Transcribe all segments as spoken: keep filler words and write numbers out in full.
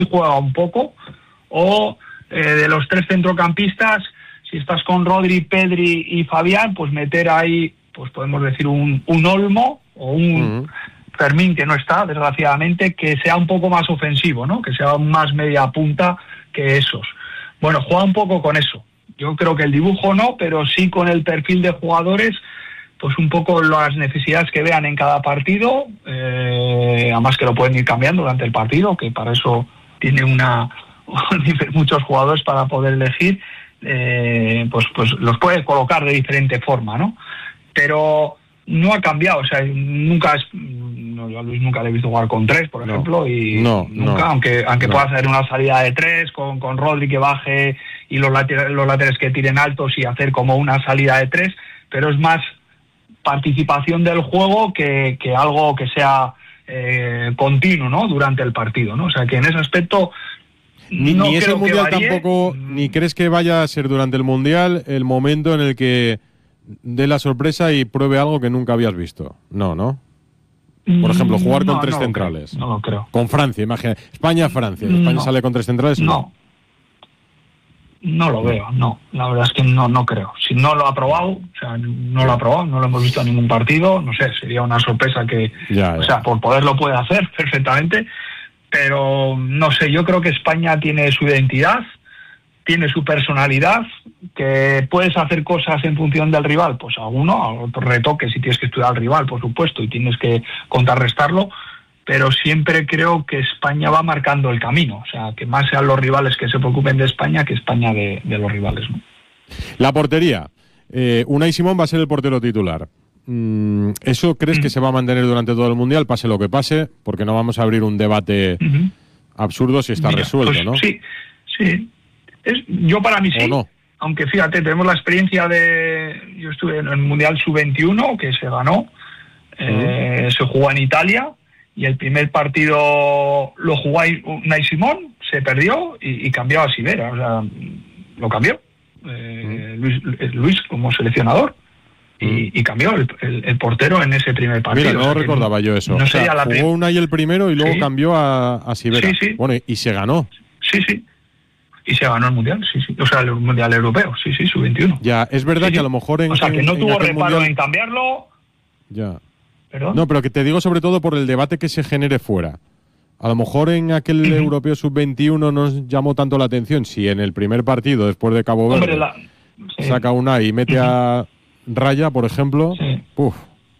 juega un poco, o eh, de los tres centrocampistas, si estás con Rodri, Pedri y Fabián, pues meter ahí, pues podemos decir un, un Olmo o un uh-huh. Fermín, que no está, desgraciadamente, que sea un poco más ofensivo, ¿no? Que sea más media punta que esos. Bueno, juega un poco con eso. Yo creo que el dibujo no, pero sí con el perfil de jugadores, pues un poco las necesidades que vean en cada partido, eh, además que lo pueden ir cambiando durante el partido, que para eso tiene una muchos jugadores para poder elegir, eh, pues pues los puede colocar de diferente forma, ¿no? Pero no ha cambiado, o sea, nunca es, no, yo a Luis nunca le he visto jugar con tres, por no, ejemplo, y no, nunca, no, aunque aunque no. pueda hacer una salida de tres con, con Rodri que baje y los laterales, los laterales que tiren altos y hacer como una salida de tres, pero es más participación del juego que, que algo que sea eh, continuo, ¿no? Durante el partido, ¿no? O sea, que en ese aspecto ni, no ni ese creo mundial que varíe. Tampoco, ni crees que vaya a ser durante el mundial el momento en el que dé la sorpresa y pruebe algo que nunca habías visto. No, ¿no? Por ejemplo, jugar no, con tres no centrales. Creo, no lo creo. Con Francia, imagina. España-Francia. España no, sale con tres centrales. No. no. No lo veo, no. La verdad es que no no creo. Si no lo ha probado, o sea, no lo ha probado, no lo hemos visto en ningún partido, no sé, sería una sorpresa que, ya, ya. o sea, por poder lo puede hacer perfectamente, pero no sé, yo creo que España tiene su identidad, tiene su personalidad, que puedes hacer cosas en función del rival, pues alguno, otro retoque si tienes que estudiar al rival, por supuesto, y tienes que contrarrestarlo, pero siempre creo que España va marcando el camino, o sea, que más sean los rivales que se preocupen de España que España de, de los rivales, ¿no? La portería. Eh, Unai Simón va a ser el portero titular. Mm, ¿Eso crees uh-huh. que se va a mantener durante todo el Mundial, pase lo que pase? Porque no vamos a abrir un debate uh-huh. absurdo si está Mira, resuelto, pues, ¿no? Sí, sí. Es, yo para mí sí. No? Aunque fíjate, tenemos la experiencia de... Yo estuve en el Mundial sub veintiuno, que se ganó, uh-huh. eh, se jugó en Italia, y el primer partido lo jugó Unai Simón, se perdió y, y cambió a Sivera, o sea, lo cambió eh, uh-huh. Luis, Luis como seleccionador y, uh-huh. y cambió el, el, el portero en ese primer partido. Mira, no o sea, recordaba no, yo eso. No o sea, la jugó prim- Unai el primero y luego sí. cambió a, a Sivera. Sí, sí. Bueno, y se ganó. Sí, sí. Y se ganó el Mundial, sí, sí. O sea, el Mundial Europeo, sí, sí, sub veintiuno. Ya, es verdad sí, que sí. a lo mejor en... O sea, que no en, tuvo en reparo mundial... en cambiarlo. Ya. ¿Perdón? No, pero que te digo sobre todo por el debate que se genere fuera. A lo mejor en aquel uh-huh. Europeo sub veintiuno nos llamó tanto la atención. Si en el primer partido, después de Cabo Verde, Hombre, la... sí. saca una y mete uh-huh. a Raya, por ejemplo, sí. ¡puf!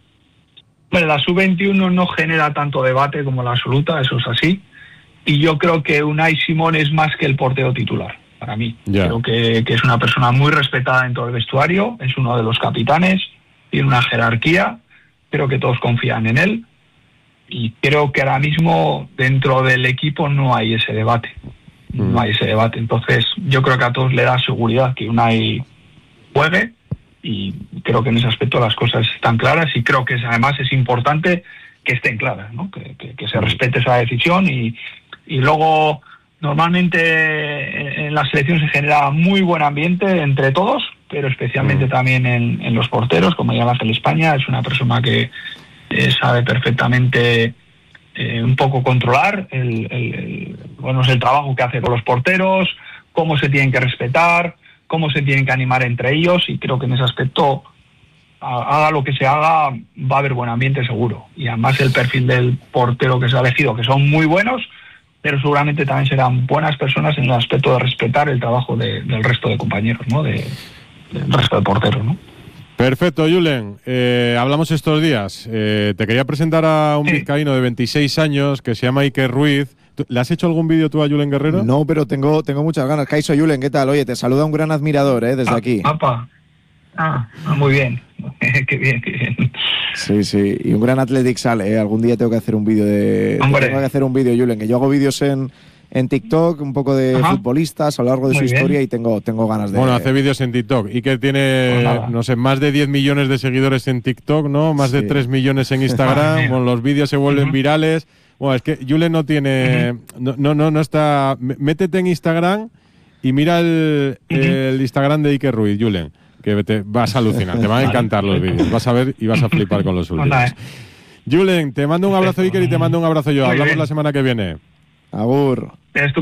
Bueno, la sub veintiuno no genera tanto debate como la absoluta, eso es así. Y yo creo que Unai Simón es más que el portero titular, para mí. Ya. Creo que, que es una persona muy respetada en todo el vestuario, es uno de los capitanes, tiene una jerarquía, creo que todos confían en él. Y creo que ahora mismo dentro del equipo no hay ese debate. Mm. No hay ese debate. Entonces, yo creo que a todos le da seguridad que Unai juegue y creo que en ese aspecto las cosas están claras y creo que es, además es importante que estén claras, ¿no? Que, que, que se respete esa decisión y, y luego normalmente en la selección se genera muy buen ambiente entre todos, pero especialmente mm. también en, en los porteros, como ya lo hace el España. Es una persona que Eh, sabe perfectamente eh, un poco controlar el, el, el, bueno, es el trabajo que hace con los porteros, cómo se tienen que respetar, cómo se tienen que animar entre ellos, y creo que en ese aspecto, a, haga lo que se haga, va a haber buen ambiente seguro. Y además el perfil del portero que se ha elegido, que son muy buenos, pero seguramente también serán buenas personas en el aspecto de respetar el trabajo de, del resto de compañeros, ¿no? De, del resto de porteros, ¿no? Perfecto, Julen. Eh, hablamos estos días. Eh, te quería presentar a un sí. vizcaíno de veintiséis años que se llama Iker Ruiz. ¿Le has hecho algún vídeo tú a Julen Guerrero? No, pero tengo, tengo muchas ganas. Kaiso, Julen, ¿qué tal? Oye, te saluda un gran admirador, ¿eh? Desde ah, aquí. Apa. Ah, muy bien. Qué bien, qué bien. Sí, sí. Y un gran Athletic sale, ¿eh? Algún día tengo que hacer un vídeo de... Hombre. Tengo que hacer un vídeo, Julen, que yo hago vídeos en... en TikTok, un poco de Ajá. futbolistas a lo largo de Muy su bien. historia y tengo, tengo ganas de... Bueno, hace vídeos en TikTok y que tiene, pues no sé, más de diez millones de seguidores en TikTok, ¿no? Más sí. de tres millones en Instagram, bueno, los vídeos se vuelven uh-huh. virales. Bueno, es que Julen no tiene... Uh-huh. no, no, no, no está... Métete en Instagram y mira el, uh-huh. el Instagram de Iker Ruiz, Julen, que te vas a alucinar, te van a encantar los vídeos, vas a ver y vas a flipar con los últimos. Julen, te mando un abrazo, Iker, y te mando un abrazo yo. Hablamos la semana que viene. Agur. Esto